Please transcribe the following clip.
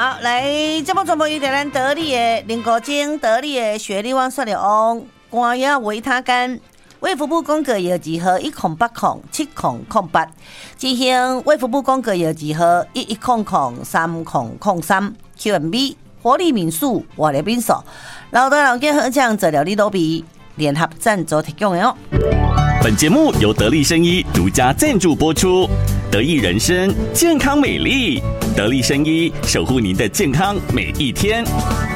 好，来，这么全部由咱得力的林国精、得力的雪力旺、酸力旺、关押维他干。卫福部公告药字号1080708，执行卫福部公告药字号11003003 QMB 活力民宿活力民宿，老大老健合酱治疗你都比联合赞助提供的哦。 本节目由得力生医独家赞助播出，得意人生健康美丽，得力生医守护您的健康每一天。